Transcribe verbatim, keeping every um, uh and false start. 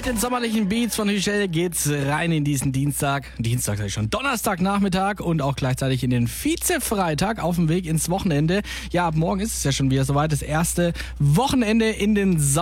Mit den sommerlichen Beats von Michelle geht's rein in diesen Dienstag. Dienstag sag ich schon. Donnerstagnachmittag und auch gleichzeitig in den Vize-Freitag auf dem Weg ins Wochenende. Ja, ab morgen ist es ja schon wieder soweit. Das erste Wochenende in den Sommer.